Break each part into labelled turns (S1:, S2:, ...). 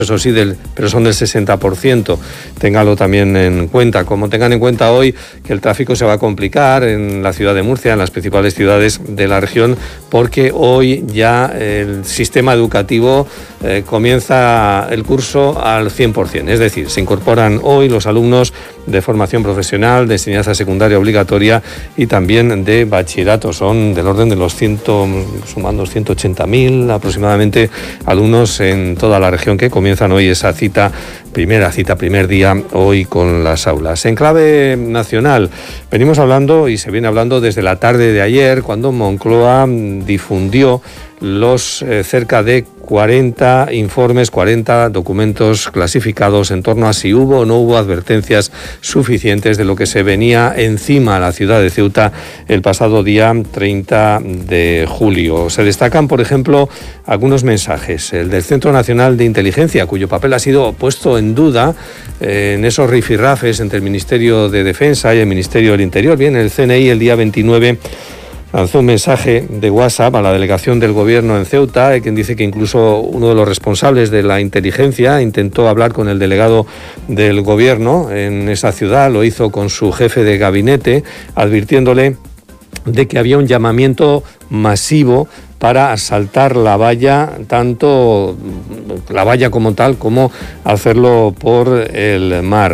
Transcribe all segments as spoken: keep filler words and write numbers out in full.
S1: eso sí, del, pero son del sesenta por ciento. Téngalo también en cuenta. Como tengan en cuenta hoy que el tráfico se va a complicar en la ciudad de Murcia, en las principales ciudades de la región, porque hoy ya el sistema educativo eh, comienza el curso al cien por ciento. Es decir, se incorporan hoy los alumnos de formación profesional, de enseñanza secundaria obligatoria y también de bachillerato. Son del orden de los ciento, sumando ciento ochenta mil aproximadamente alumnos en toda la región que comienzan hoy esa cita, primera cita, primer día hoy con las aulas. En clave nacional, venimos hablando y se viene hablando desde la tarde de ayer, cuando Moncloa difundió los eh, cerca de cuarenta informes, cuarenta documentos clasificados en torno a si hubo o no hubo advertencias suficientes de lo que se venía encima a la ciudad de Ceuta el pasado día treinta de julio. Se destacan, por ejemplo, algunos mensajes. El del Centro Nacional de Inteligencia, cuyo papel ha sido puesto en duda eh, en esos rifirrafes entre el Ministerio de Defensa y el Ministerio del Interior. Bien, el C N I el día veintinueve lanzó un mensaje de WhatsApp a la delegación del gobierno en Ceuta, quien dice que incluso uno de los responsables de la inteligencia intentó hablar con el delegado del gobierno en esa ciudad, lo hizo con su jefe de gabinete, advirtiéndole de que había un llamamiento masivo para asaltar la valla, tanto la valla como tal, como hacerlo por el mar.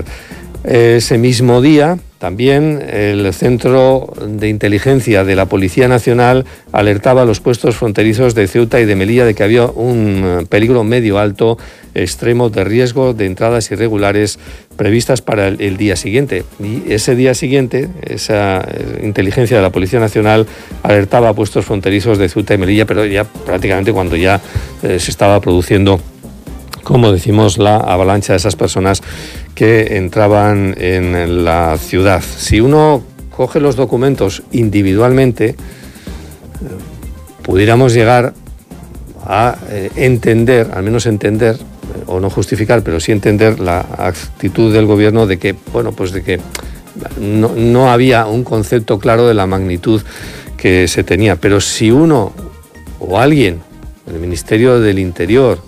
S1: Ese mismo día, también el Centro de Inteligencia de la Policía Nacional alertaba a los puestos fronterizos de Ceuta y de Melilla de que había un peligro medio alto extremo de riesgo de entradas irregulares previstas para el, el día siguiente. Y ese día siguiente, esa inteligencia de la Policía Nacional alertaba a puestos fronterizos de Ceuta y Melilla, pero ya prácticamente cuando ya eh, se estaba produciendo, como decimos, la avalancha de esas personas que entraban en la ciudad. Si uno coge los documentos individualmente, pudiéramos llegar a eh, entender, al menos entender, eh, o no justificar, pero sí entender la actitud del gobierno de que, bueno, pues de que no, no había un concepto claro de la magnitud que se tenía. Pero si uno o alguien, el Ministerio del Interior,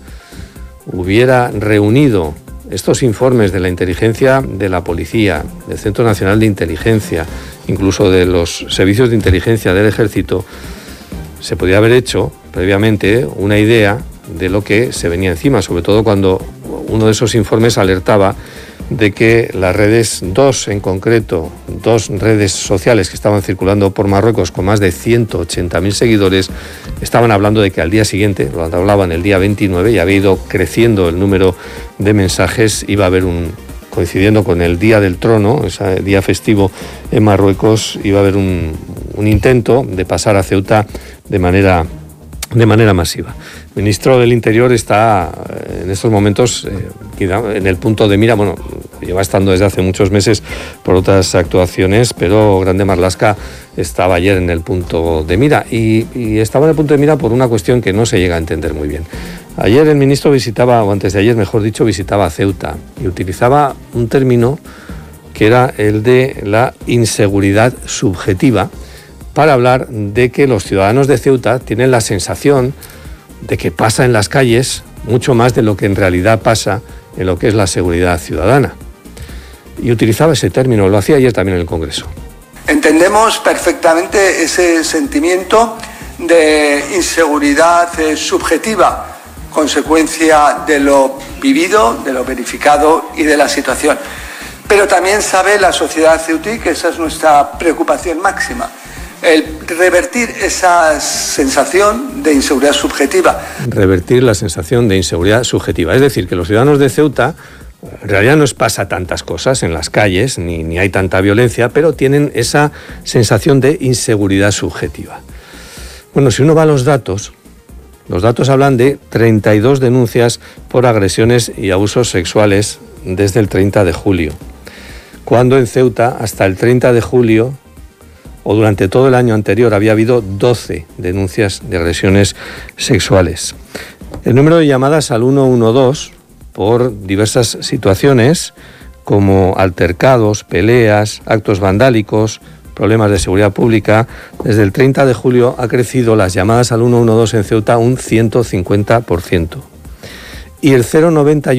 S1: hubiera reunido estos informes de la inteligencia de la policía, del Centro Nacional de Inteligencia, incluso de los servicios de inteligencia del Ejército, se podría haber hecho previamente una idea de lo que se venía encima, sobre todo cuando uno de esos informes alertaba de que las redes, dos en concreto, dos redes sociales que estaban circulando por Marruecos con más de ciento ochenta mil seguidores, estaban hablando de que al día siguiente, lo hablaban el día veintinueve, y había ido creciendo el número de mensajes, iba a haber un, coincidiendo con el Día del Trono, ese día festivo en Marruecos, iba a haber un, un intento de pasar a Ceuta de manera, de manera masiva. El ministro del Interior está en estos momentos eh, en el punto de mira, bueno, lleva estando desde hace muchos meses por otras actuaciones, pero Grande Marlaska estaba ayer en el punto de mira y, y estaba en el punto de mira por una cuestión que no se llega a entender muy bien. Ayer el ministro visitaba, o antes de ayer, mejor dicho, visitaba Ceuta y utilizaba un término que era el de la inseguridad subjetiva para hablar de que los ciudadanos de Ceuta tienen la sensación de que pasa en las calles mucho más de lo que en realidad pasa en lo que es la seguridad ciudadana. Y utilizaba ese término, lo hacía ayer también en el Congreso.
S2: Entendemos perfectamente ese sentimiento de inseguridad eh, subjetiva, consecuencia de lo vivido, de lo verificado y de la situación. Pero también sabe la sociedad ceutí que esa es nuestra preocupación máxima. El revertir esa sensación de inseguridad subjetiva.
S1: Revertir la sensación de inseguridad subjetiva. Es decir, que los ciudadanos de Ceuta, en realidad no les pasa tantas cosas en las calles, ni, ni hay tanta violencia, pero tienen esa sensación de inseguridad subjetiva. Bueno, si uno va a los datos, los datos hablan de treinta y dos denuncias por agresiones y abusos sexuales desde el treinta de julio, cuando en Ceuta hasta el treinta de julio o durante todo el año anterior había habido doce denuncias de agresiones sexuales. El número de llamadas al uno uno dos por diversas situaciones como altercados, peleas, actos vandálicos, problemas de seguridad pública, desde el treinta de julio ha crecido las llamadas al uno uno dos en Ceuta un ciento cincuenta por ciento. y el cero noventa y